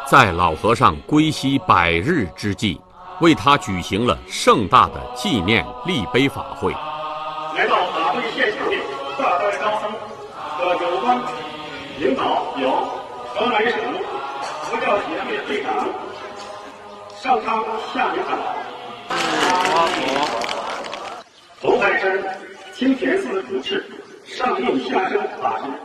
在老和尚归西100日之际，为他举行了盛大的纪念立碑法会。 来到法会现场的大代高僧和有关领导有河南省佛教协会会长上苍下领导，佛海山清田寺主持上应下生法师，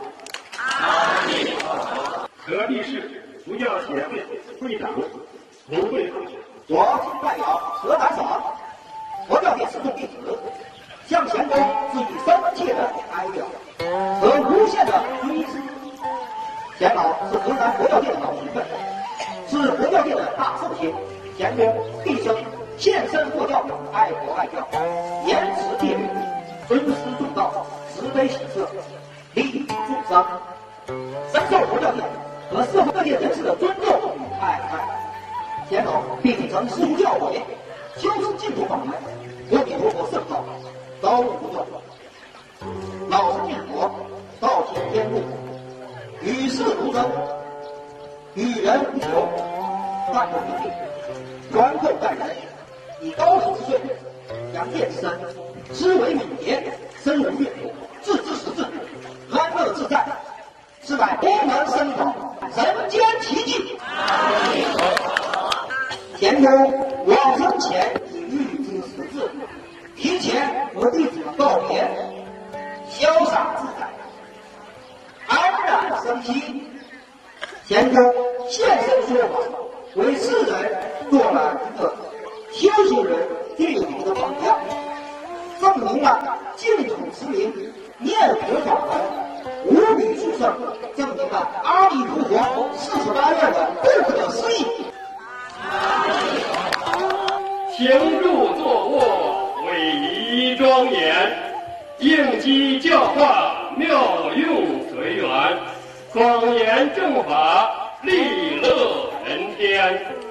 河地市佛教协会会长刘贵同学， 我代表河南省佛教界始终弟子，向前公致以深切的哀悼和无限的追思。钱老是河南佛教界的老前辈，是佛教界的大寿星。钱公毕生献身佛教，爱国爱教，严持戒律，尊师重道，慈悲喜舍，利益众生，深受佛教界和社会各界人士的尊重与爱戴。钱老并曾师出教诲，修持净土法门，阿弥陀佛圣道，高无不断。老实念佛，道听天路，与世无争，与人无求，淡泊名利，宽厚待人，以高手之岁，扬剑之身，思维敏捷，深入阅读，置之实质，安乐自在，是乃功能深广，人间奇迹。田公往生前已预知时至，提前和弟子们告别，潇洒自在，安然生息。田公现身说法，为世人做了一个修行人具有的榜样，证明了净土之名，念佛法门无比殊胜，证明了阿弥陀佛48愿的不可思议。 行住坐卧，威仪庄严，应机教化，妙用随缘，广言正法，利乐人天。